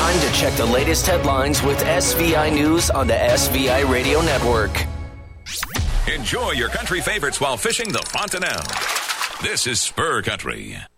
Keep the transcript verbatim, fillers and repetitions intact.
Time to check the latest headlines with S V I News on the S V I Radio Network. Enjoy your country favorites while fishing the Fontanelle. This is Spur Country.